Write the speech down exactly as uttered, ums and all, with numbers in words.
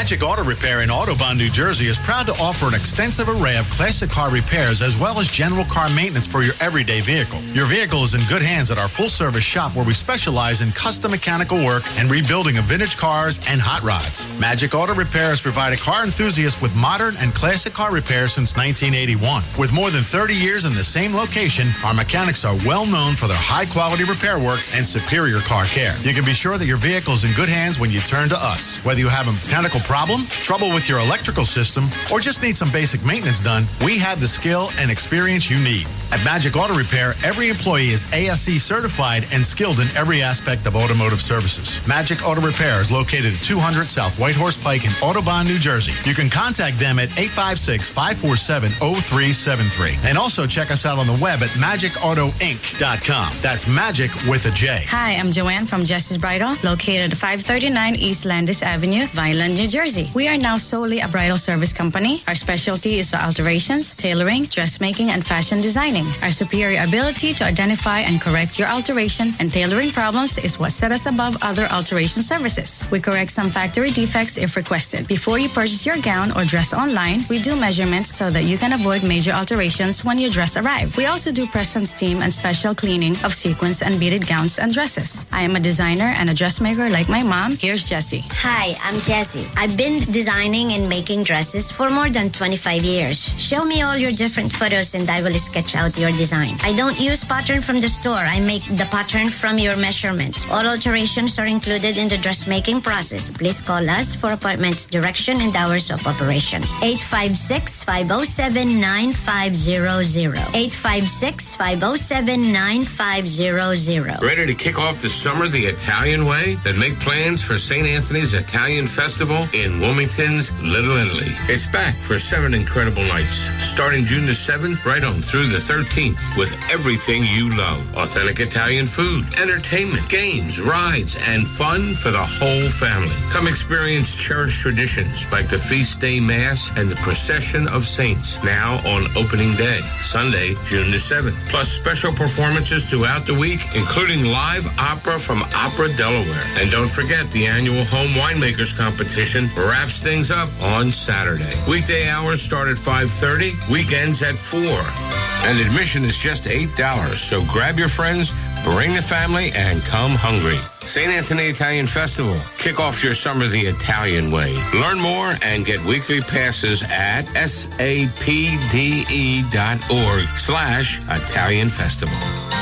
Magic Auto Repair in Autobahn, New Jersey is proud to offer an extensive array of classic car repairs as well as general car maintenance for your everyday vehicle. Your vehicle is in good hands at our full-service shop where we specialize in custom mechanical work and rebuilding of vintage cars and hot rods. Magic Auto Repair has provided car enthusiasts with modern and classic car repairs since nineteen eighty-one. With more than thirty years in the same location, our mechanics are well known for their high-quality repair work and superior car care. You can be sure that your vehicle is in good hands when you turn to us. Whether you have a mechanical problem, trouble with your electrical system, or just need some basic maintenance done, we have the skill and experience you need. At Magic Auto Repair, every employee is A S C certified and skilled in every aspect of automotive services. Magic Auto Repair is located at two hundred South Whitehorse Pike in Autobahn, New Jersey. You can contact them at eight five six, five four seven, zero three seven three. And also check us out on the web at magic auto inc dot com. That's magic with a J. Hi, I'm Joanne from Jesse's Bridal, located at five thirty-nine East Landis Avenue, Vineland, New Jersey. We are now solely a bridal service company. Our specialty is alterations, tailoring, dressmaking, and fashion designing. Our superior ability to identify and correct your alteration and tailoring problems is what set us above other alteration services. We correct some factory defects if requested. Before you purchase your gown or dress online, we do measurements so that you can avoid major alterations when your dress arrives. We also do press and steam and special cleaning of sequins and beaded gowns and dresses. I am a designer and a dressmaker like my mom. Here's Jessie. Hi, I'm Jessie. I've been designing and making dresses for more than twenty-five years. Show me all your different photos and I will sketch out your design. I don't use pattern from the store. I make the pattern from your measurement. All alterations are included in the dressmaking process. Please call us for appointments, direction, and hours of operations. eight five six, five oh seven, nine five zero zero. eight five six, five oh seven, nine five zero zero. Ready to kick off the summer the Italian way? Then make plans for Saint Anthony's Italian Festival in Wilmington's Little Italy. It's back for seven incredible nights, starting June the seventh right on through the thirteenth, with everything you love. Authentic Italian food, entertainment, games, rides, and fun for the whole family. Come experience cherished traditions like the Feast Day Mass and the Procession of Saints, now on opening day, Sunday, June the seventh. Plus special performances throughout the week, including live opera from Opera Delaware. And don't forget, the annual Home Winemakers Competition wraps things up on Saturday. Weekday hours start at five thirty, weekends at four. And admission is just eight dollars, so grab your friends, bring the family, and come hungry. Saint Anthony Italian Festival. Kick off your summer the Italian way. Learn more and get weekly passes at sapde dot org slash Italian Festival.